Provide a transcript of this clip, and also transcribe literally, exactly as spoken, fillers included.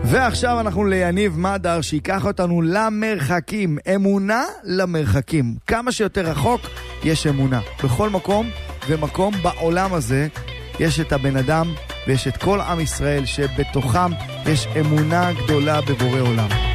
ועכשיו אנחנו ליניב מדר שיקח אותנו למרחקים, אמונה למרחקים. כמה שיותר רחוק יש אמונה. בכל מקום ומקום בעולם הזה יש את הבן אדם ויש את כל עם ישראל שבתוכם יש אמונה גדולה בבורא עולם.